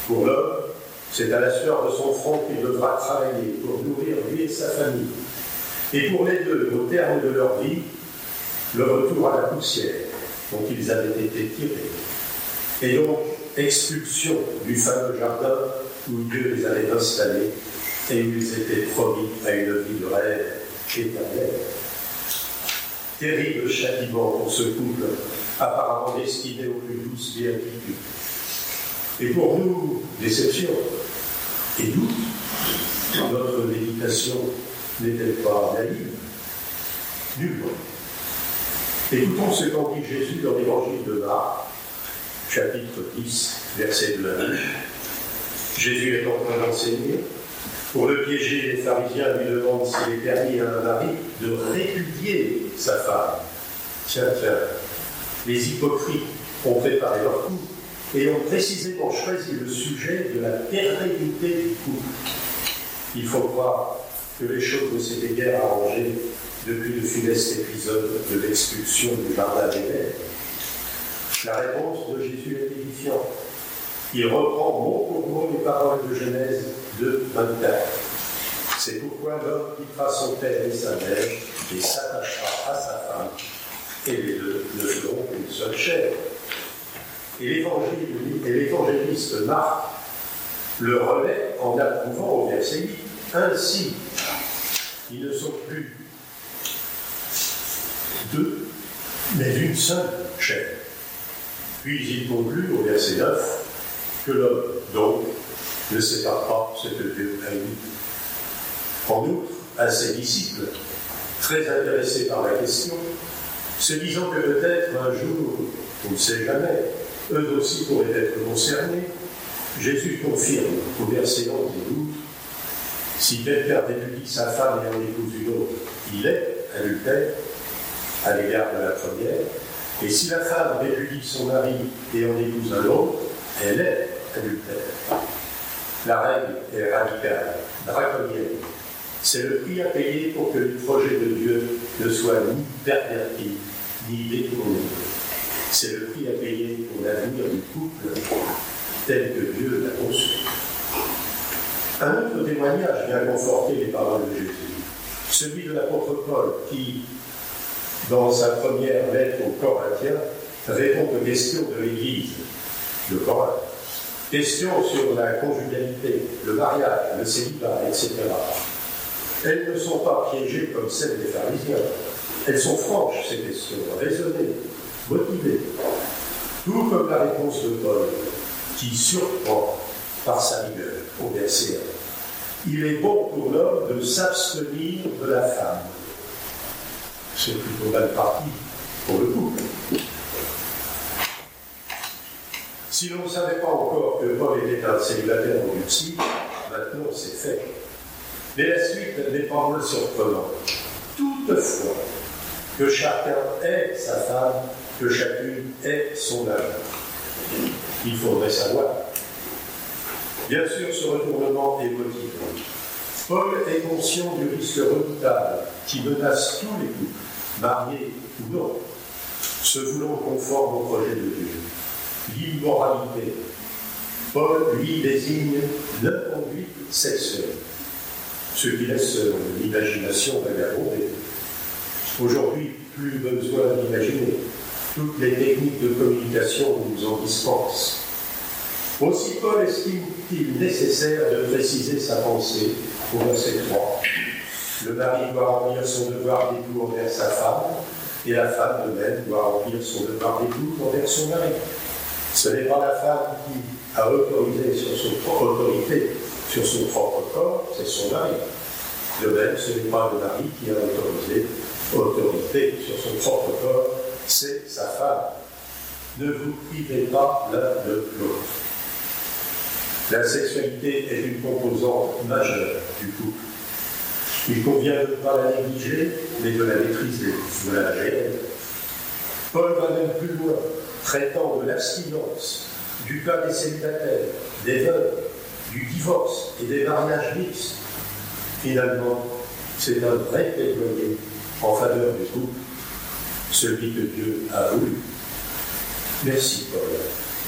Pour l'homme, c'est à la sueur de son front qu'il devra travailler pour nourrir lui et sa famille. Et pour les deux, au terme de leur vie, le retour à la poussière dont ils avaient été tirés. Et donc, expulsion du fameux jardin où Dieu les avait installés et où ils étaient promis à une vie de rêve éternelle. Terrible châtiment pour ce couple, apparemment destiné aux plus douces béatitudes. Et pour nous, déception et doute, notre méditation n'est-elle pas naïve? Nullement. Écoutons ce qu'en dit Jésus dans l'évangile de Marc, chapitre 10, verset 9. Jésus est en train d'enseigner. Pour le piéger, les pharisiens lui demandent s'il est permis à un mari de répudier sa femme. Tiens, les hypocrites ont préparé leur coup et ont précisément choisi le sujet de la pérennité du couple. Il faut croire que les choses ne s'étaient guère arrangées depuis le funeste épisode de l'expulsion du jardin d'Éden. La réponse de Jésus est édifiante. Il reprend mot pour mot les paroles de Genèse 2, 24. C'est pourquoi l'homme quittera son père et sa mère et s'attachera à sa femme, et les deux ne feront qu'une seule chair. Et l'évangéliste Marc le remet en approuvant au verset 8. Ainsi, ils ne sont plus deux, mais une seule chair. Puis il conclut au verset 9 que l'homme, donc, ne sépare pas ce que Dieu a uni. En outre, à ses disciples, très intéressés par la question, se disant que peut-être un jour, on ne sait jamais, eux aussi pourraient être concernés, Jésus confirme au verset 11 et 12, si quelqu'un répudie sa femme et en épouse une autre, il est adultère à l'égard de la première, et si la femme répudie son mari et en épouse un autre, elle est adultère. La règle est radicale, draconienne. C'est le prix à payer pour que le projet de Dieu ne soit ni perverti, ni détourné. C'est le prix à payer pour l'avenir du couple tel que Dieu l'a conçu. Un autre témoignage vient conforter les paroles de Jésus, celui de l'apôtre Paul qui, dans sa première lettre aux Corinthiens, répond aux questions de l'Église de Corinthe. Questions sur la conjugalité, le mariage, le célibat, etc. Elles ne sont pas piégées comme celles des pharisiens. Elles sont franches, ces questions, raisonnées, motivées. Tout comme la réponse de Paul, qui surprend par sa rigueur au verset 1. Il est bon pour l'homme de s'abstenir de la femme. C'est plutôt mal parti pour le couple. Si l'on ne savait pas encore que Paul était un célibataire endurci, maintenant c'est fait. Mais la suite n'est pas moins surprenante. Toutefois, que chacun ait sa femme, que chacune ait son âme. Il faudrait savoir. Bien sûr, ce retournement est motivé. Paul est conscient du risque redoutable qui menace tous les couples, mariés ou non, se voulant conformes au projet de Dieu. L'immoralité. Paul, lui, désigne l'inconduite sexuelle, ce qui laisse l'imagination vagabonder. Aujourd'hui, plus besoin d'imaginer. Toutes les techniques de communication nous en dispensent. Aussi, Paul estime-t-il nécessaire de préciser sa pensée au verset 3. Le mari doit remplir son devoir d'époux envers sa femme, et la femme de même doit remplir son devoir d'époux envers son mari. Ce n'est pas la femme qui a autorité sur son propre corps, c'est son mari. De même, ce n'est pas le mari qui a autorité sur son propre corps, c'est sa femme. Ne vous privez pas l'un de l'autre. La sexualité est une composante majeure du couple. Il convient de ne pas la négliger, mais de la maîtriser, de la gérer. Paul va même plus loin, traitant de l'abstinence, du cas des célibataires, des veuves, du divorce et des mariages mixtes. Finalement, c'est un vrai plaidoyer en faveur du couple, celui que Dieu a voulu. Merci, Paul.